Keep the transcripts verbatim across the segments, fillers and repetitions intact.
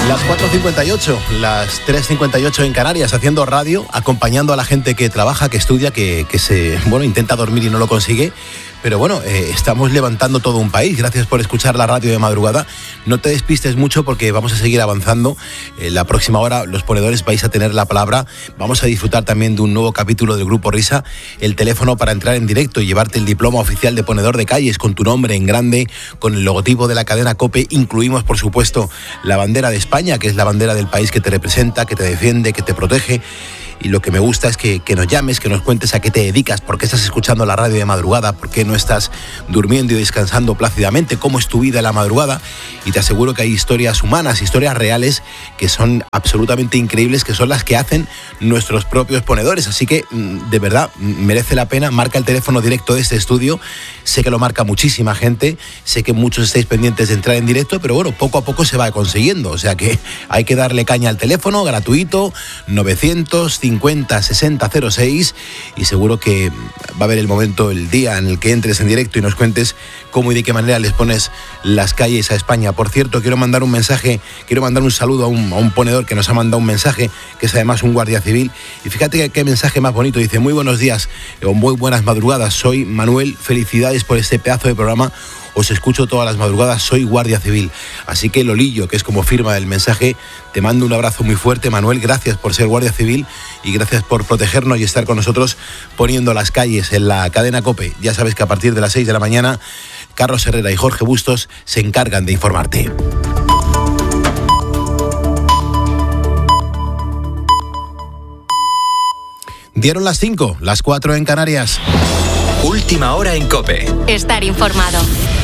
Las cuatro cincuenta y ocho, las tres cincuenta y ocho en Canarias, haciendo radio, acompañando a la gente que trabaja, que estudia, que, que se, bueno, intenta dormir y no lo consigue. Pero bueno, eh, estamos levantando todo un país. Gracias por escuchar la radio de madrugada. No te despistes mucho porque vamos a seguir avanzando. En la próxima hora los ponedores vais a tener la palabra. Vamos a disfrutar también de un nuevo capítulo del Grupo Risa. El teléfono para entrar en directo y llevarte el diploma oficial de ponedor de calles con tu nombre en grande, con el logotipo de la cadena COPE. Incluimos, por supuesto, la bandera de España, que es la bandera del país que te representa, que te defiende, que te protege. Y lo que me gusta es que, que nos llames, que nos cuentes a qué te dedicas, por qué estás escuchando la radio de madrugada, por qué no estás durmiendo y descansando plácidamente, cómo es tu vida en la madrugada. Y te aseguro que hay historias humanas, historias reales que son absolutamente increíbles, que son las que hacen nuestros propios ponedores. Así que, de verdad, merece la pena. Marca el teléfono directo de este estudio. Sé que lo marca muchísima gente, sé que muchos estáis pendientes de entrar en directo, pero bueno, poco a poco se va consiguiendo. O sea que hay que darle caña al teléfono, gratuito, novecientos cincuenta sesenta cero seis, y seguro que va a haber el momento, el día en el que entres en directo y nos cuentes cómo y de qué manera les pones las calles a España. Por cierto, quiero mandar un mensaje, quiero mandar un saludo a un, a un ponedor que nos ha mandado un mensaje, que es además un guardia civil, y fíjate qué, qué mensaje más bonito. Dice: muy buenos días o muy buenas madrugadas, soy Manuel, felicidades por este pedazo de programa. Os escucho todas las madrugadas, soy guardia civil. Así que Lolillo, que es como firma el mensaje, te mando un abrazo muy fuerte, Manuel. Gracias por ser guardia civil y gracias por protegernos y estar con nosotros poniendo las calles en la cadena COPE. Ya sabes que a partir de las seis de la mañana, Carlos Herrera y Jorge Bustos se encargan de informarte. Dieron las cinco, las cuatro en Canarias. Última hora en COPE. Estar informado.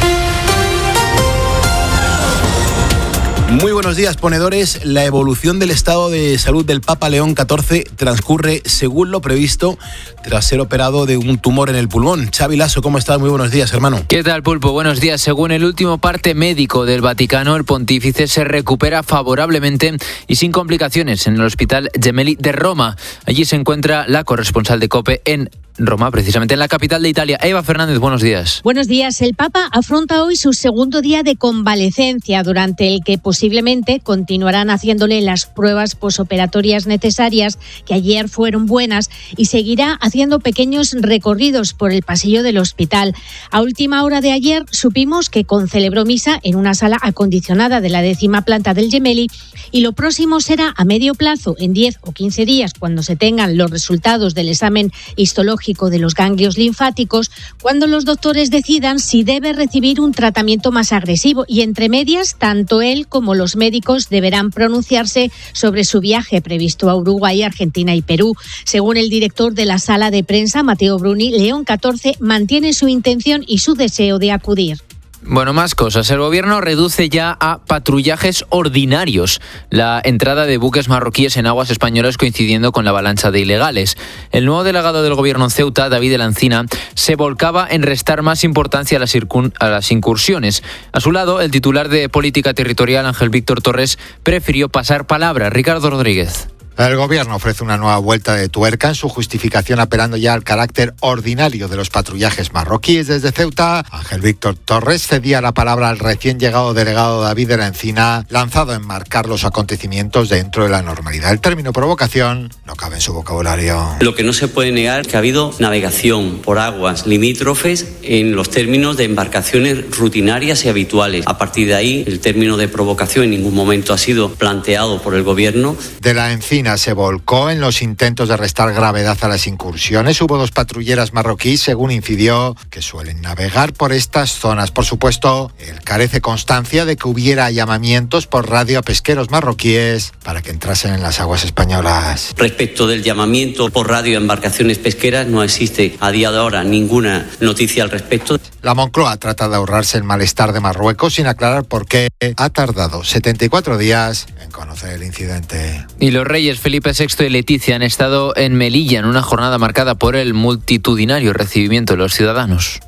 Muy buenos días, ponedores. La evolución del estado de salud del Papa León catorce transcurre según lo previsto tras ser operado de un tumor en el pulmón. Xavi Lasso, ¿cómo estás? Muy buenos días, hermano. ¿Qué tal, Pulpo? Buenos días. Según el último parte médico del Vaticano, el pontífice se recupera favorablemente y sin complicaciones en el Hospital Gemelli de Roma. Allí se encuentra la corresponsal de COPE en Roma, precisamente en la capital de Italia. Eva Fernández, buenos días. Buenos días. El Papa afronta hoy su segundo día de convalecencia, durante el que posiblemente continuarán haciéndole las pruebas posoperatorias necesarias, que ayer fueron buenas, y seguirá haciendo pequeños recorridos por el pasillo del hospital. A última hora de ayer supimos que concelebró misa en una sala acondicionada de la décima planta del Gemelli, y lo próximo será a medio plazo, en diez o quince días, cuando se tengan los resultados del examen histológico de los ganglios linfáticos, cuando los doctores decidan si debe recibir un tratamiento más agresivo, y entre medias tanto él como los médicos deberán pronunciarse sobre su viaje previsto a Uruguay, Argentina y Perú. Según el director de la sala de prensa, Matteo Bruni, León catorce mantiene su intención y su deseo de acudir. Bueno, más cosas. El gobierno reduce ya a patrullajes ordinarios la entrada de buques marroquíes en aguas españolas, coincidiendo con la avalancha de ilegales. El nuevo delegado del gobierno en Ceuta, David de la Encina, se volcaba en restar más importancia a las, ircun- a las incursiones. A su lado, el titular de Política Territorial, Ángel Víctor Torres, prefirió pasar palabra. Ricardo Rodríguez. El gobierno ofrece una nueva vuelta de tuerca en su justificación, apelando ya al carácter ordinario de los patrullajes marroquíes. Desde Ceuta, Ángel Víctor Torres cedía la palabra al recién llegado delegado David de la Encina, lanzado a enmarcar los acontecimientos dentro de la normalidad. El término provocación no cabe en su vocabulario. Lo que no se puede negar es que ha habido navegación por aguas limítrofes en los términos de embarcaciones rutinarias y habituales. A partir de ahí, el término de provocación en ningún momento ha sido planteado por el gobierno. De la Encina se volcó en los intentos de restar gravedad a las incursiones. Hubo dos patrulleras marroquíes, según incidió, que suelen navegar por estas zonas. Por supuesto, él carece constancia de que hubiera llamamientos por radio a pesqueros marroquíes para que entrasen en las aguas españolas. Respecto del llamamiento por radio a embarcaciones pesqueras, no existe a día de ahora ninguna noticia al respecto. La Moncloa trata de ahorrarse el malestar de Marruecos sin aclarar por qué ha tardado setenta y cuatro días en conocer el incidente. Y los reyes Felipe sexto y Leticia han estado en Melilla en una jornada marcada por el multitudinario recibimiento de los ciudadanos.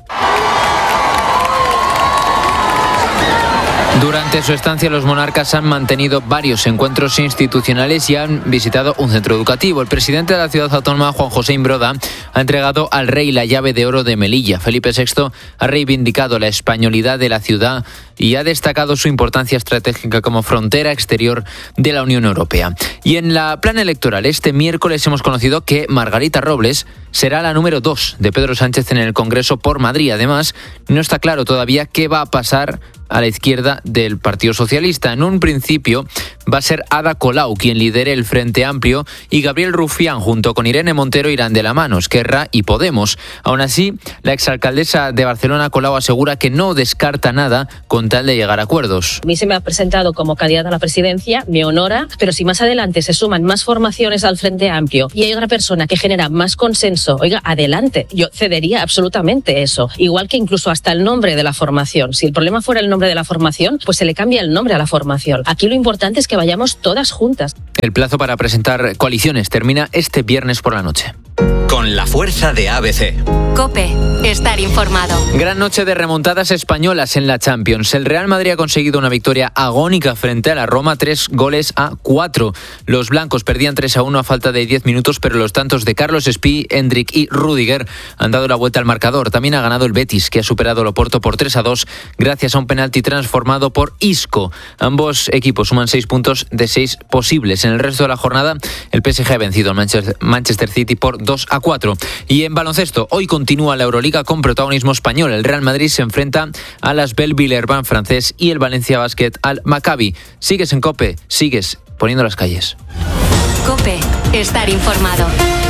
Durante su estancia, los monarcas han mantenido varios encuentros institucionales y han visitado un centro educativo. El presidente de la ciudad autónoma, Juan José Imbroda, ha entregado al rey la llave de oro de Melilla. Felipe sexto ha reivindicado la españolidad de la ciudad y ha destacado su importancia estratégica como frontera exterior de la Unión Europea. Y en la plana electoral, este miércoles hemos conocido que Margarita Robles será la número dos de Pedro Sánchez en el Congreso por Madrid. Además, no está claro todavía qué va a pasar a la izquierda del Partido Socialista. En un principio va a ser Ada Colau quien lidere el Frente Amplio y Gabriel Rufián junto con Irene Montero irán de la mano, Esquerra y Podemos. Aún así, la exalcaldesa de Barcelona, Colau, asegura que no descarta nada con tal de llegar a acuerdos. A mí se me ha presentado como candidata a la presidencia, me honora, pero si más adelante se suman más formaciones al Frente Amplio y hay otra persona que genera más consenso, oiga, adelante, yo cedería absolutamente eso. Igual que incluso hasta el nombre de la formación. Si el problema fuera el nombre de la formación, pues se le cambia el nombre a la formación. Aquí lo importante es que vayamos todas juntas. El plazo para presentar coaliciones termina este viernes por la noche. Con la fuerza de A B C. COPE. Estar informado. Gran noche de remontadas españolas en la Champions. El Real Madrid ha conseguido una victoria agónica frente a la Roma, tres goles a cuatro. Los blancos perdían tres a uno a falta de diez minutos, pero los tantos de Carlos Espí, Endrick y Rüdiger han dado la vuelta al marcador. También ha ganado el Betis, que ha superado al Oporto por tres a dos gracias a un penalti transformado por Isco. Ambos equipos suman seis puntos de seis posibles. En el resto de la jornada, el P S G ha vencido al Manchester, Manchester City por dos a cuatro. Y en baloncesto, hoy continúa la Euroliga con protagonismo español. El Real Madrid se enfrenta a las Bell-Villeurbanne francés y el Valencia Basket al Maccabi. Sigues en COPE, sigues poniendo las calles. COPE. Estar informado.